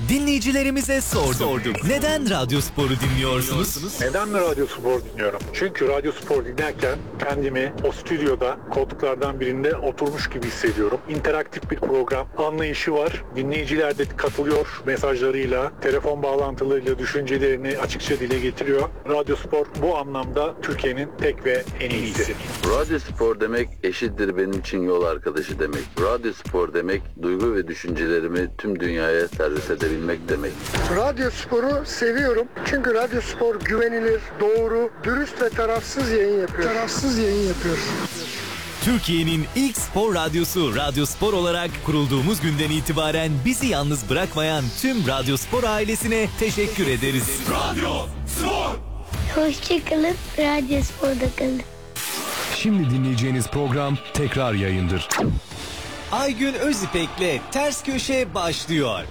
Dinleyicilerimize sorduk. Neden Radyo Spor'u dinliyorsunuz? Neden mi Radyo Spor dinliyorum? Çünkü Radyo Spor dinlerken kendimi o stüdyoda koltuklardan birinde oturmuş gibi hissediyorum. İnteraktif bir program anlayışı var. Dinleyiciler de katılıyor mesajlarıyla, telefon bağlantılarıyla düşüncelerini açıkça dile getiriyor. Radyo Spor bu anlamda Türkiye'nin tek ve en iyisi. Radyo Spor demek eşittir benim için yol arkadaşı demek. Radyo Spor demek duygu ve düşüncelerimi tüm dünyaya servis edebilmek demek. Radyo Spor'u seviyorum. Çünkü Radyo Spor güvenilir, doğru, dürüst ve tarafsız yayın yapıyor. Türkiye'nin ilk spor radyosu Radyo Spor olarak kurulduğumuz günden itibaren bizi yalnız bırakmayan tüm Radyo Spor ailesine teşekkür ederiz. Radyo Spor. Hoşçakalın, Radyo Spor'da kalın. Şimdi dinleyeceğiniz program tekrar yayındır. Aygün Özipek'le Ters Köşe başlıyor.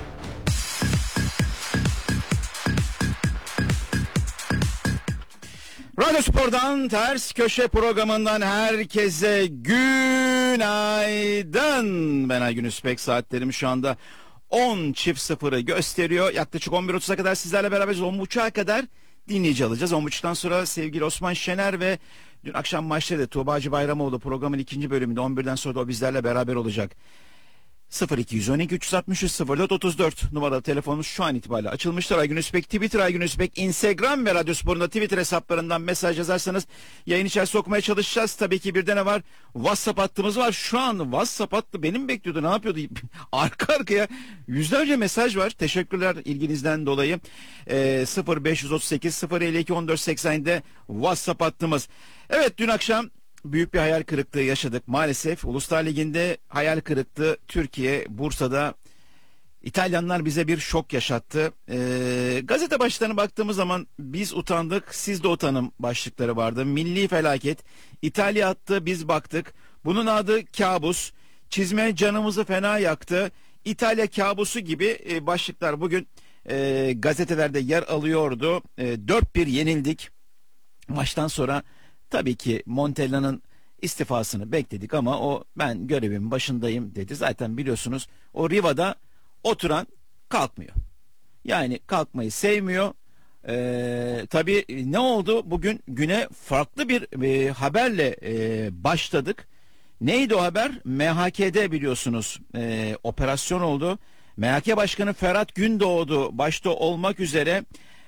Radyo Spor'dan Ters Köşe programından herkese günaydın. Ben Aygün Özipek, saatlerim şu anda 10.00'ı gösteriyor. Yaklaşık 11.30'a kadar sizlerle beraberiz. 10.30'a kadar dinleyici alacağız. 10.30'dan sonra sevgili Osman Şener ve dün akşam maçta Tuğba Hacı Bayramoğlu programın ikinci bölümünde 11'den sonra da o bizlerle beraber olacak. 0212 363 04 34 numaralı telefonumuz şu an itibariyle açılmıştır. Aygün Özipek Twitter, Aygün Özipek Instagram ve Radyo Spor'un da Twitter hesaplarından mesaj yazarsanız yayın içerisine sokmaya çalışacağız. Tabii ki bir de ne var? WhatsApp hattımız var. Şu an WhatsApp hattı benim bekliyordu. Ne yapıyordu? Arka arkaya yüzlerce mesaj var. Teşekkürler ilginizden dolayı. 0538 052 1480'de WhatsApp hattımız. Evet, dün akşam büyük bir hayal kırıklığı yaşadık. Maalesef Uluslar Ligi'nde hayal kırıklığı Türkiye, Bursa'da İtalyanlar bize bir şok yaşattı. Gazete başlarına baktığımız zaman biz utandık, siz de utanın başlıkları vardı. Milli felaket, İtalya attı, biz baktık. Bunun adı kabus, çizme canımızı fena yaktı. İtalya kabusu gibi başlıklar bugün gazetelerde yer alıyordu. 4-1 yenildik. Maçtan sonra tabii ki Montella'nın istifasını bekledik ama o ben görevimin başındayım dedi. Zaten biliyorsunuz o Riva'da oturan kalkmıyor. Yani kalkmayı sevmiyor. Tabii ne oldu? Bugün güne farklı bir haberle başladık. Neydi o haber? MHK'de biliyorsunuz operasyon oldu. MHK Başkanı Ferhat Gündoğdu başta olmak üzere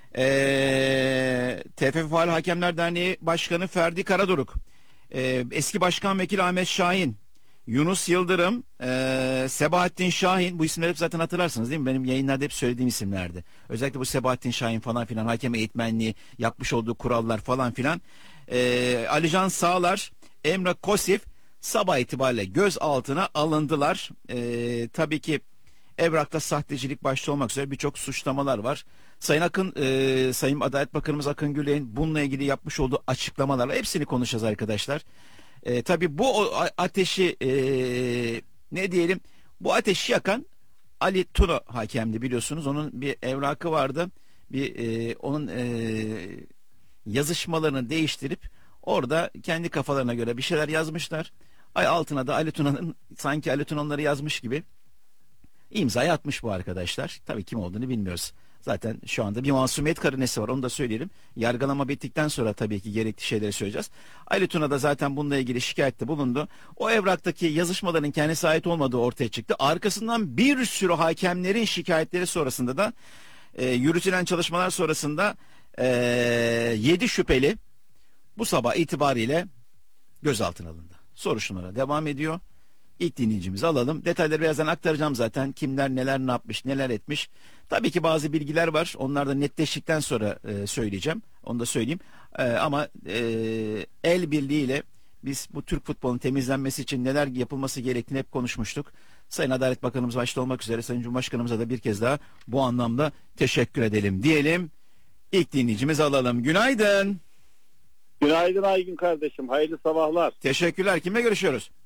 TFF Faal Hakemler Derneği Başkanı Ferdi Karaduruk, eski Başkan Vekili Ahmet Şahin, Yunus Yıldırım, Sebahattin Şahin, bu isimleri hep zaten hatırlarsınız değil mi? Benim yayınlarda hep söylediğim isimlerdi. Özellikle bu Sebahattin Şahin falan filan, hakem eğitmenliği, yapmış olduğu kurallar falan filan. Alican Sağlar, Emre Kosif sabah itibariyle gözaltına alındılar. Tabii ki evrakta sahtecilik başta olmak üzere birçok suçlamalar var. Sayın Adalet Bakanımız Akın Gül'ün bununla ilgili yapmış olduğu açıklamalarla hepsini konuşacağız arkadaşlar. Tabii bu ateşi ne diyelim, bu ateşi yakan Ali Tuna hakemdi biliyorsunuz. Onun bir evrakı vardı. Onun yazışmalarını değiştirip orada kendi kafalarına göre bir şeyler yazmışlar. Altına da Ali Tuna'nın, sanki Ali Tuna'nları yazmış gibi İmzayı atmış bu arkadaşlar. Tabii kim olduğunu bilmiyoruz. Zaten şu anda bir masumiyet karinesi var, onu da söyleyelim. Yargılama bittikten sonra tabii ki gerekli şeyleri söyleyeceğiz. Ali Tuna da zaten bununla ilgili şikayette bulundu. O evraktaki yazışmaların kendisine ait olmadığı ortaya çıktı. Arkasından bir sürü hakemlerin şikayetleri sonrasında da yürütülen çalışmalar sonrasında 7 şüpheli bu sabah itibariyle gözaltına alındı. Soruşturmalar devam ediyor. İlk dinleyicimizi alalım. Detayları birazdan aktaracağım zaten. Kimler neler ne yapmış, neler etmiş. Tabii ki bazı bilgiler var. Onlar da netleştikten sonra söyleyeceğim. Onu da söyleyeyim. Ama el birliğiyle biz bu Türk futbolunun temizlenmesi için neler yapılması gerektiğini hep konuşmuştuk. Sayın Adalet Bakanımız başta olmak üzere Sayın Cumhurbaşkanımıza da bir kez daha bu anlamda teşekkür edelim diyelim. İlk dinleyicimizi alalım. Günaydın. Günaydın Aygün kardeşim. Hayırlı sabahlar. Teşekkürler. Kimle görüşüyoruz?